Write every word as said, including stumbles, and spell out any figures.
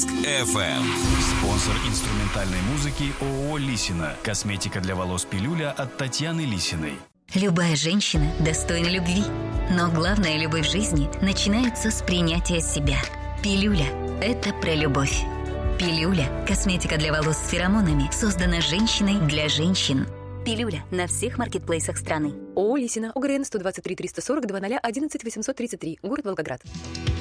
Виск эф эм. Спонсор инструментальной музыки ООО «Лисина». Косметика для волос «Пилюля» от Татьяны Лисиной. Любая женщина достойна любви. Но главная любовь в жизни начинается с принятия себя. «Пилюля» – это про любовь. «Пилюля» – косметика для волос с феромонами, создана женщиной для женщин. «Пилюля» на всех маркетплейсах страны. ООО «Лисина», ОГРН сто двадцать три триста сорок два ноль одиннадцать восемьсот тридцать три, город Волгоград.